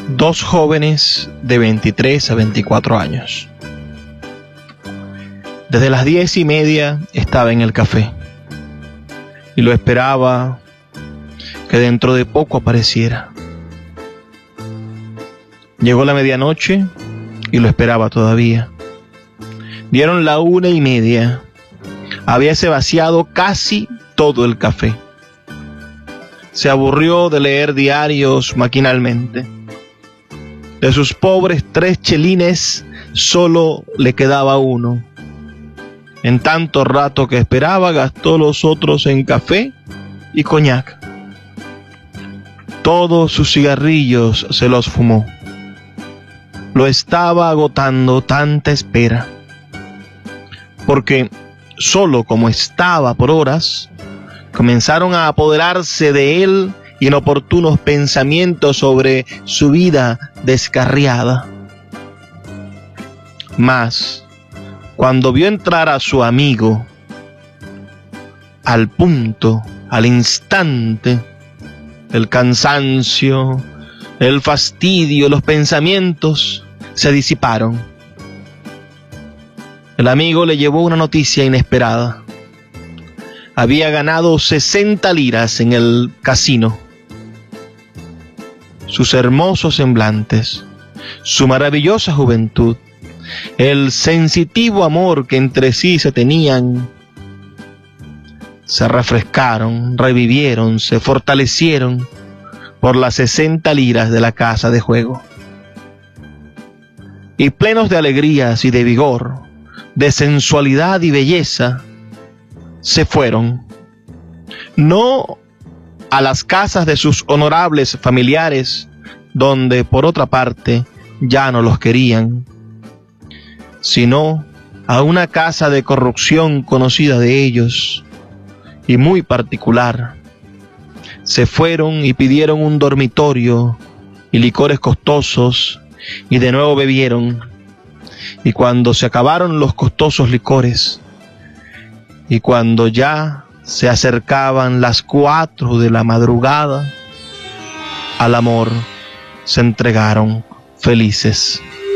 Dos jóvenes de 23 a 24 años. Desde las 10:30 estaba en el café y lo esperaba que dentro de poco apareciera. Llegó la medianoche y lo esperaba todavía. Dieron la 1:30. Habíase vaciado casi todo el café. Se aburrió de leer diarios maquinalmente. De sus pobres 3 chelines solo le quedaba uno. En tanto rato que esperaba, gastó los otros en café y coñac. Todos sus cigarrillos se los fumó. Lo estaba agotando tanta espera. Porque solo como estaba por horas, comenzaron a apoderarse de él inoportunos pensamientos sobre su vida descarriada. Mas, cuando vio entrar a su amigo, al punto, al instante, el cansancio, el fastidio, los pensamientos se disiparon. El amigo le llevó una noticia inesperada. Había ganado 60 liras en el casino. Sus hermosos semblantes, su maravillosa juventud, el sensitivo amor que entre sí se tenían, se refrescaron, revivieron, se fortalecieron por las 60 liras de la casa de juego. Y plenos de alegrías y de vigor, de sensualidad y belleza, se fueron, no a las casas de sus honorables familiares, donde por otra parte ya no los querían, sino a una casa de corrupción conocida de ellos y muy particular. Se fueron y pidieron un dormitorio y licores costosos, y de nuevo bebieron. Y cuando se acabaron los costosos licores, y cuando ya se acercaban las 4 de la madrugada, al amor se entregaron felices.